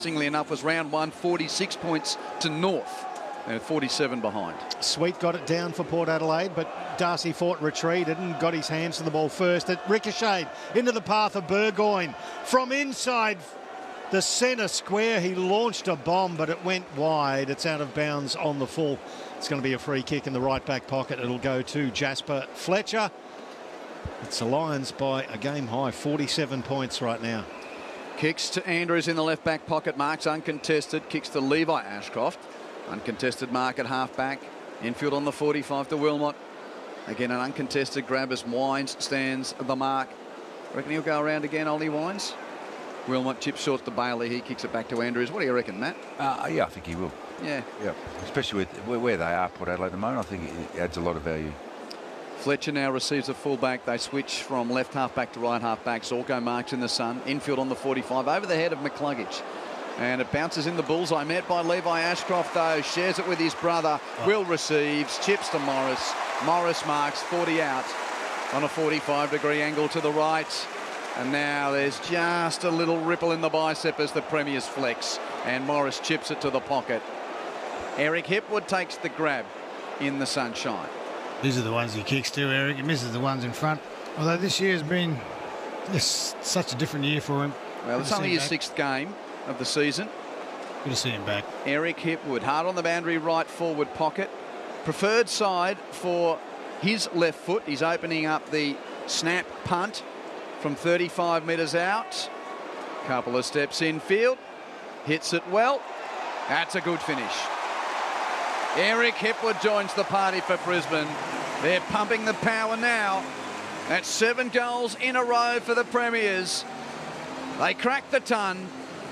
Interestingly enough, was round one, 46 points to North. They're 47 behind. Sweet got it down for Port Adelaide, but Darcy Fort retreated and got his hands to the ball first. It ricocheted into the path of Burgoyne. From inside the centre square, he launched a bomb, but it went wide. It's out of bounds on the full. It's going to be a free kick in the right back pocket. It'll go to Jasper Fletcher. It's the Lions by a game high, 47 points right now. Kicks to Andrews in the left back pocket. Marks uncontested. Kicks to Levi Ashcroft. Uncontested mark at half back. Infield on the 45 to Wilmot. Again, an uncontested grab as Wines stands the mark. Reckon he'll go around again, Ollie Wines? Wilmot chips short to Bailey. He kicks it back to Andrews. What do you reckon, Matt? Yeah, I think he will. Yeah. Especially with where they are, Port Adelaide at the moment. I think it adds a lot of value. Fletcher now receives a fullback. They switch from left half back to right half back. Zorko marks in the sun. Infield on the 45 over the head of McCluggage. And it bounces in the bullseye. Met by Levi Ashcroft, though. Shares it with his brother. Will receives. Chips to Morris. Morris marks 40 out on a 45-degree angle to the right. And now there's just a little ripple in the bicep as the Premiers flex. And Morris chips it to the pocket. Eric Hipwood takes the grab in the sunshine. These are the ones he kicks to, Eric. He misses the ones in front. Although this year has been just such a different year for him. Well, it's only his sixth game of the season. Good to see him back. Eric Hipwood, hard on the boundary, right forward pocket. Preferred side for his left foot. He's opening up the snap punt from 35 metres out. Couple of steps infield. Hits it well. That's a good finish. Eric Hipwood joins the party for Brisbane. They're pumping the power now. That's 7 goals in a row for the Premiers. They cracked the ton.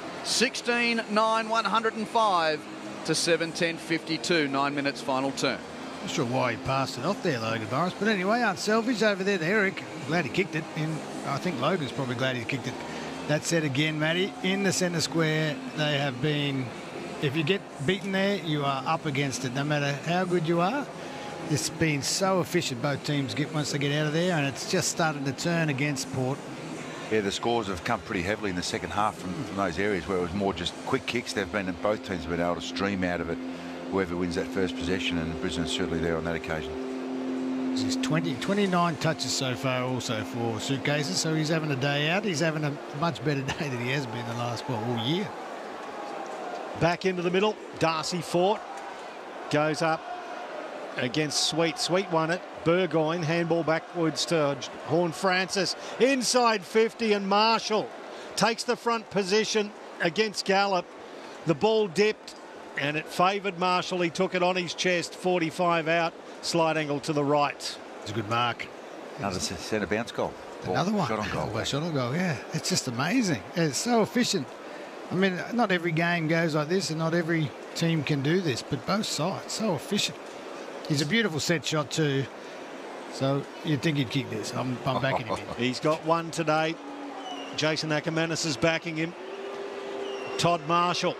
16-9-105 to 7-10-52. 9 minutes final turn. Not sure why he passed it off there, Logan Morris. But anyway, unselfish over there to Eric. Glad he kicked it. And I think Logan's probably glad he kicked it. That said again, Matty, in the centre square, they have been... If you get beaten there, you are up against it, no matter how good you are. It's been so efficient, both teams get once they get out of there, and it's just started to turn against Port. Yeah, the scores have come pretty heavily in the second half from those areas where it was more just quick kicks. Both teams have been able to stream out of it, whoever wins that first possession, and Brisbane's certainly there on that occasion. He's 29 touches so far also for Suitcases, so he's having a day out. He's having a much better day than he has been the last, all year. Back into the middle, Darcy Fort goes up against Sweet. Sweet won it. Burgoyne, handball backwards to Horne-Francis. Inside 50, and Marshall takes the front position against Gallup. The ball dipped, and it favoured Marshall. He took it on his chest, 45 out, slide angle to the right. It's a good mark. Another centre bounce goal. Another one. Shot on goal. Shot on goal, yeah. It's just amazing. It's so efficient. I mean, not every game goes like this, and not every team can do this, but both sides, so efficient. He's a beautiful set shot too, so you'd think he'd kick this. I'm backing him in. He's got one today. Jason Ackermanis is backing him. Todd Marshall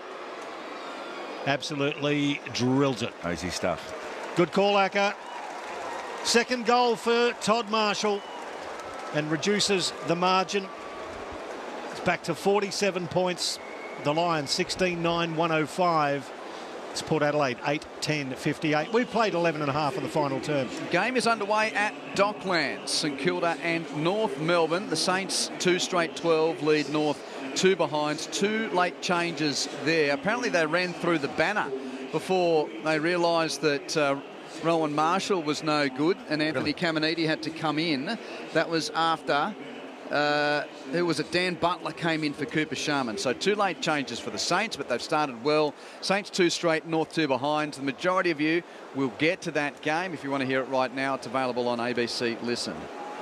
absolutely drills it. Easy stuff. Good call, Acker. Second goal for Todd Marshall and reduces the margin. It's back to 47 points. The Lions 16-9-105. It's Port Adelaide 8-10-58. We've played 11.5 in the final term. Game is underway at Docklands. St Kilda and North Melbourne. The Saints 2 straight 12 lead North 2 behind. 2 late changes there. Apparently they ran through the banner before they realised that Rowan Marshall was no good and Anthony Caminiti had to come in. That was after... who was it? Dan Butler came in for Cooper Sharman. So 2 late changes for the Saints, but they've started well. Saints 2 straight, North 2 behind. The majority of you will get to that game. If you want to hear it right now, it's available on ABC Listen.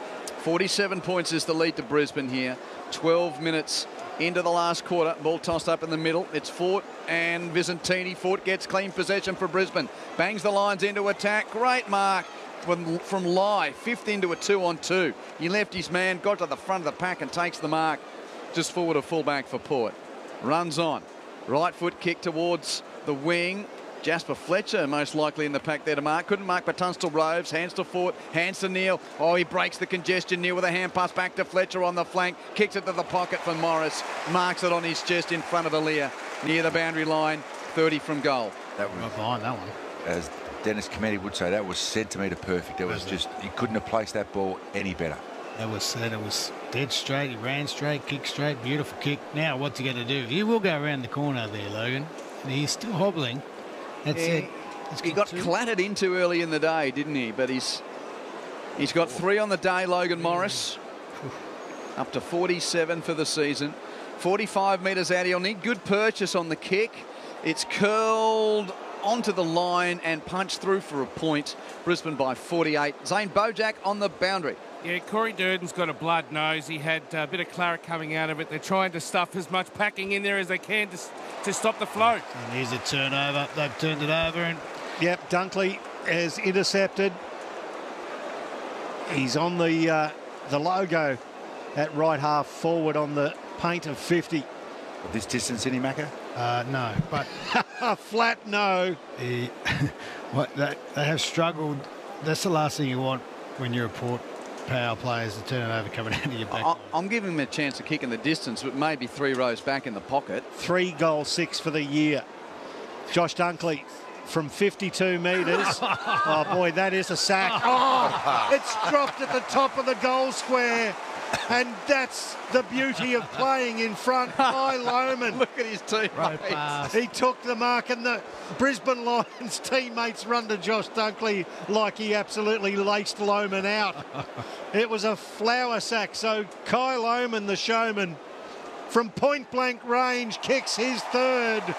47 points is the lead to Brisbane here. 12 minutes into the last quarter. Ball tossed up in the middle. It's Fort and Visentini. Fort gets clean possession for Brisbane. Bangs the Lions into attack. Great mark from Lai, 5th into a 2-on-2. He left his man, got to the front of the pack and takes the mark just forward a fullback for Port. Runs on. Right foot kick towards the wing. Jasper Fletcher most likely in the pack there to mark. Couldn't mark, but Tunstall Roves. Hands to Fort, hands to Neil. Oh, he breaks the congestion. Neil with a hand pass back to Fletcher on the flank. Kicks it to the pocket for Morris. Marks it on his chest in front of Aaliyah. near the boundary line, 30 from goal. That was, Right behind that one. as Dennis Cometti would say, that was centimetre perfect. It was just, he couldn't have placed that ball any better. That was said. It was dead straight. He ran straight, kicked straight, beautiful kick. Now what's he going to do? He will go around the corner there, Logan. And he's still hobbling. That's it. He got clattered into early in the day, didn't he? But he's got 3 on the day, Logan Morris. Up to 47 for the season. 45 metres out. He'll need good purchase on the kick. It's curled onto the line and punched through for a point. Brisbane by 48. Zane Bojack on the boundary. Yeah, Corey Durden's got a blood nose. He had a bit of claret coming out of it. They're trying to stuff as much packing in there as they can to stop the flow. And here's a turnover. They've turned it over. And Yep, Dunkley has intercepted. He's on the logo at right half forward on the paint of 50. This distance, any Macca? no, but A flat no. they have struggled. That's the last thing you want when you're a Port power players to turn it over coming out of your back. I'm giving him a chance of kicking the distance, but maybe 3 rows back in the pocket. 3 goals, 6 for the year. Josh Dunkley from 52 metres. Oh, boy, that is a sack. Oh, it's dropped at the top of the goal square. And that's the beauty of playing in front. Kai Lohmann. Look at his teammates. He took the mark, and the Brisbane Lions teammates run to Josh Dunkley like he absolutely laced Lohmann out. It was a flower sack. So Kai Lohmann, the showman, from point-blank range, kicks his 3rd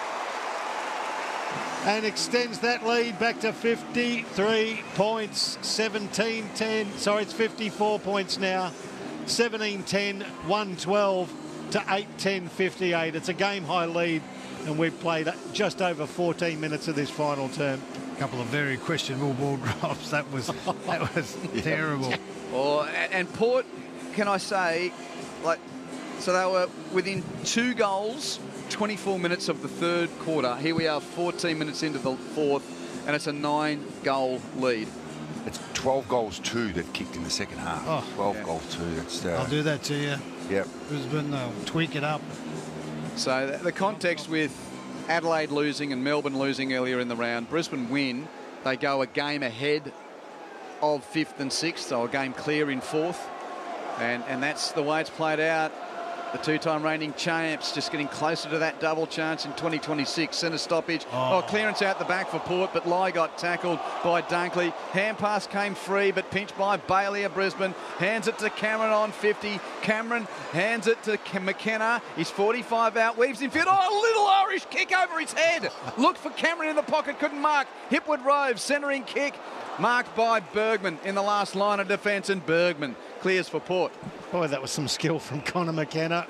and extends that lead back to 53 points, 17-10. Sorry, it's 54 points now. 17-10, 112 to 8-10, 58. It's a game-high lead, and we've played just over 14 minutes of this final term. A couple of very questionable ball drops. That was terrible. And Port, can I say, so they were within 2 goals, 24 minutes of the 3rd quarter. Here we are 14 minutes into the 4th, and it's a 9-goal lead. It's 12 goals 2 they've kicked in the second half. Oh, 12 goals 2. That's, I'll do that to you. Yep. Brisbane, they'll tweak it up. So the context with Adelaide losing and Melbourne losing earlier in the round, Brisbane win, they go a game ahead of 5th and 6th, so a game clear in 4th. And that's the way it's played out. The 2-time reigning champs just getting closer to that double chance in 2026. Centre stoppage. Clearance out the back for Port, but Lai got tackled by Dunkley. Hand pass came free, but pinched by Bailey of Brisbane. Hands it to Cameron on 50. Cameron hands it to McKenna. He's 45 out, weaves in field. Oh, a little Irish kick over his head. Looked for Cameron in the pocket, couldn't mark. Hipwood Rove, centering kick. Marked by Bergman in the last line of defence, and Bergman clears for Port. Boy, that was some skill from Connor McKenna.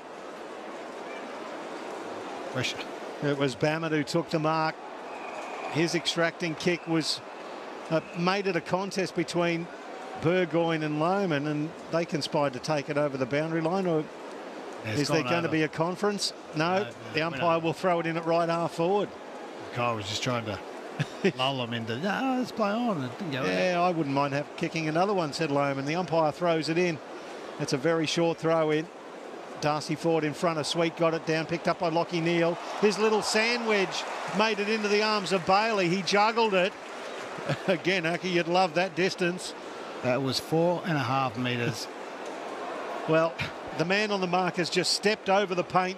Pressure. It was Bamut who took the mark. His extracting kick was made it a contest between Burgoyne and Lohmann, and they conspired to take it over the boundary line. Or is there going to be a conference? No, the umpire will throw it in at right half forward. Kyle was just trying to lull him into, no, let's play on. It didn't go Yeah, I wouldn't mind kicking another one, said Lohmann. The umpire throws it in. It's a very short throw in. Darcy Ford in front of Sweet, got it down, picked up by Lockie Neal. His little sand wedge made it into the arms of Bailey. He juggled it. Again, Aki, you'd love that distance. That was 4.5 metres. Well, the man on the mark has just stepped over the paint.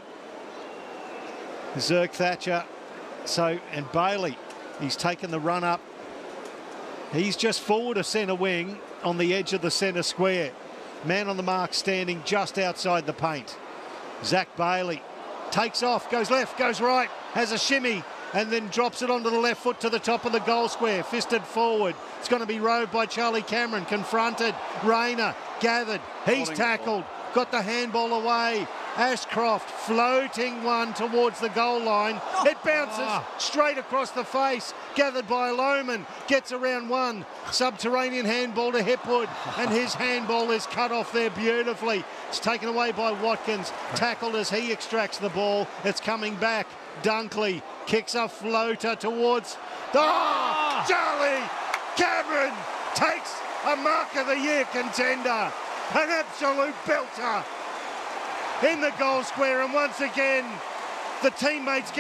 Zerk Thatcher. And Bailey, he's taken the run up. He's just forward of centre wing on the edge of the centre square. Man on the mark standing just outside the paint. Zach Bailey takes off, goes left, goes right, has a shimmy, and then drops it onto the left foot to the top of the goal square, fisted forward. It's going to be rowed by Charlie Cameron, confronted. Rayner gathered, he's tackled, got the handball away. Ashcroft floating one towards the goal line. It bounces straight across the face. Gathered by Lohmann. Gets around one. Subterranean handball to Hipwood. And his handball is cut off there beautifully. It's taken away by Watkins. Tackled as he extracts the ball. It's coming back. Dunkley kicks a floater towards... Charlie Cameron takes a Mark of the Year contender. An absolute belter in the goal square, and once again The teammates